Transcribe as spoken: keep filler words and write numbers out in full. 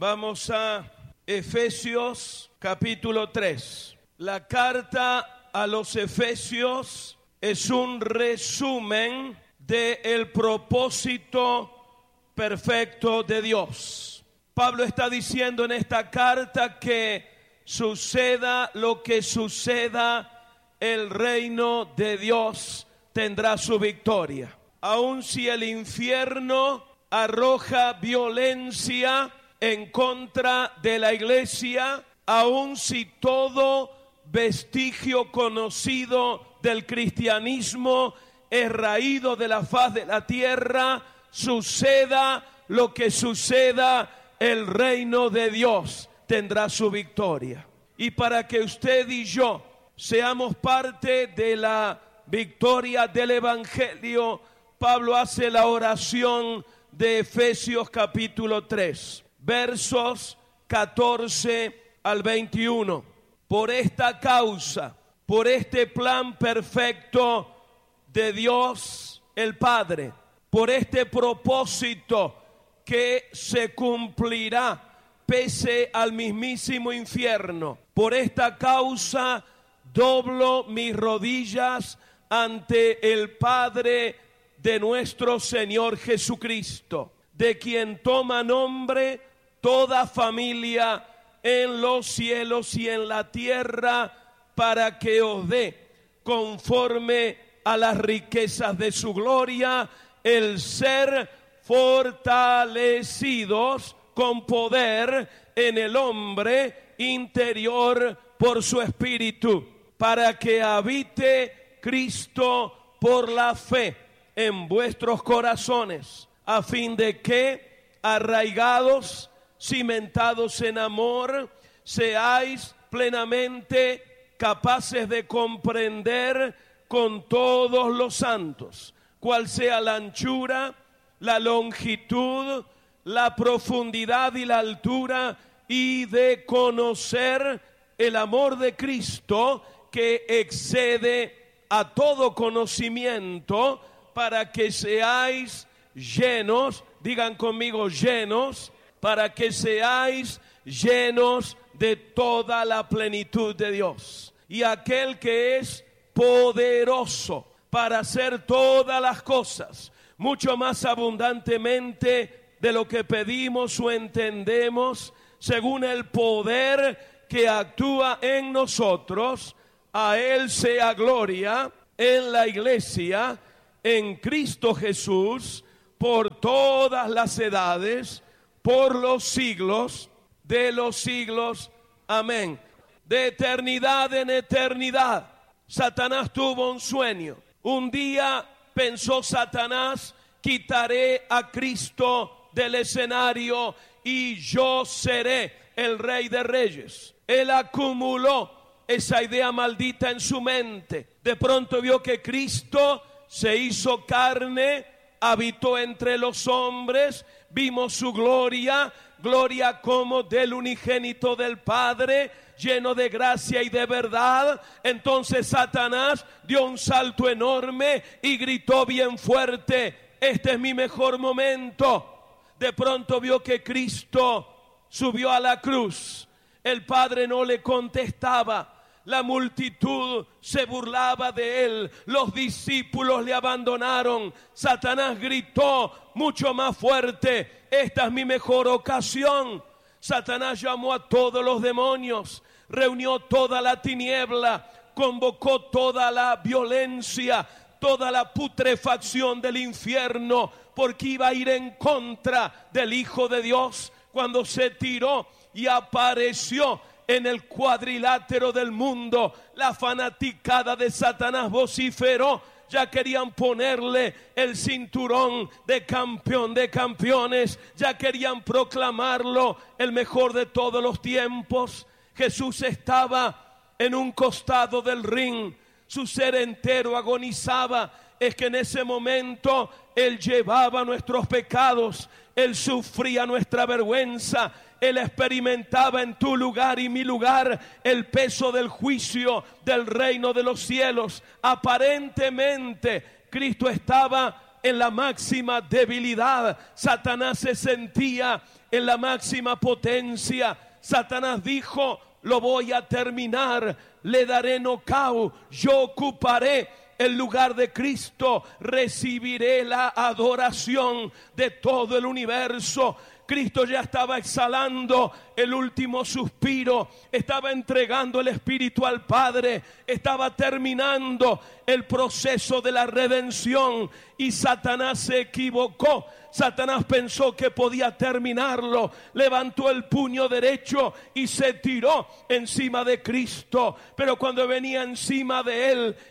Vamos a Efesios capítulo tres. La carta a los Efesios es un resumen del propósito perfecto de Dios. Pablo está diciendo en esta carta que suceda lo que suceda, el reino de Dios tendrá su victoria. Aun si el infierno arroja violencia en contra de la iglesia, aun si todo vestigio conocido del cristianismo es raído de la faz de la tierra, suceda lo que suceda, el reino de Dios tendrá su victoria. Y para que usted y yo seamos parte de la victoria del evangelio, Pablo hace la oración de Efesios capítulo tres, versos catorce al veintiuno. Por esta causa, por este plan perfecto de Dios el Padre, por este propósito que se cumplirá pese al mismísimo infierno, por esta causa doblo mis rodillas ante el Padre de nuestro Señor Jesucristo, de quien toma nombre toda familia en los cielos y en la tierra, para que os dé, conforme a las riquezas de su gloria, el ser fortalecidos con poder en el hombre interior por su espíritu, para que habite Cristo por la fe en vuestros corazones, a fin de que, arraigados, cimentados en amor, seáis plenamente capaces de comprender con todos los santos cuál sea la anchura, la longitud, la profundidad y la altura, y de conocer el amor de Cristo que excede a todo conocimiento, para que seáis llenos, digan conmigo llenos, para que seáis llenos de toda la plenitud de Dios. Y aquel que es poderoso para hacer todas las cosas, mucho más abundantemente de lo que pedimos o entendemos, según el poder que actúa en nosotros, a Él sea gloria en la iglesia, en Cristo Jesús, por todas las edades, por los siglos de los siglos. Amén. De eternidad en eternidad, Satanás tuvo un sueño. Un día pensó Satanás: quitaré a Cristo del escenario y yo seré el Rey de Reyes. Él acumuló esa idea maldita en su mente. De pronto vio que Cristo se hizo carne, habitó entre los hombres, vimos su gloria, gloria como del unigénito del Padre, lleno de gracia y de verdad. Entonces Satanás dio un salto enorme y gritó bien fuerte: este es mi mejor momento. De pronto vio que Cristo subió a la cruz. El Padre no le contestaba. La multitud se burlaba de él, los discípulos le abandonaron. Satanás gritó mucho más fuerte: esta es mi mejor ocasión. Satanás llamó a todos los demonios, reunió toda la tiniebla, convocó toda la violencia, toda la putrefacción del infierno, porque iba a ir en contra del Hijo de Dios. Cuando se tiró y apareció en el cuadrilátero del mundo, la fanaticada de Satanás vociferó. Ya querían ponerle el cinturón de campeón de campeones, ya querían proclamarlo el mejor de todos los tiempos. Jesús estaba en un costado del ring, su ser entero agonizaba. Es que en ese momento Él llevaba nuestros pecados, Él sufría nuestra vergüenza, Él experimentaba en tu lugar y mi lugar el peso del juicio del reino de los cielos. Aparentemente Cristo estaba en la máxima debilidad. Satanás se sentía en la máxima potencia. Satanás dijo: lo voy a terminar, le daré nocaut, yo ocuparé el lugar de Cristo, recibiré la adoración de todo el universo. Cristo ya estaba exhalando el último suspiro, estaba entregando el Espíritu al Padre, estaba terminando el proceso de la redención, y Satanás se equivocó. Satanás pensó que podía terminarlo, levantó el puño derecho y se tiró encima de Cristo, pero cuando venía encima de él,